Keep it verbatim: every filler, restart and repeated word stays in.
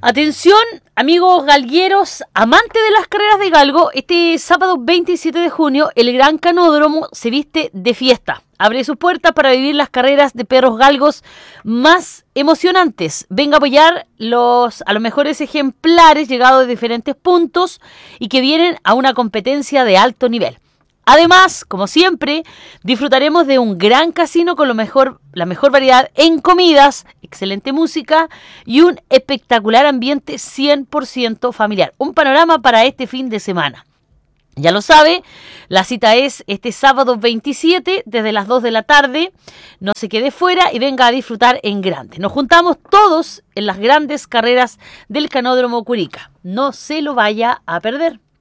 Atención, amigos galgueros, amantes de las carreras de galgo, este sábado veintisiete de junio el Gran Canódromo se viste de fiesta. Abre sus puertas para vivir las carreras de perros galgos más emocionantes. Venga a apoyar los, a los mejores ejemplares llegados de diferentes puntos y que vienen a una competencia de alto nivel. Además, como siempre, disfrutaremos de un gran casino con lo mejor, la mejor variedad en comidas, excelente música y un espectacular ambiente cien por ciento familiar. Un panorama para este fin de semana. Ya lo sabe, la cita es este sábado veintisiete desde las dos de la tarde. No se quede fuera y venga a disfrutar en grande. Nos juntamos todos en las grandes carreras del Canódromo Curica. No se lo vaya a perder.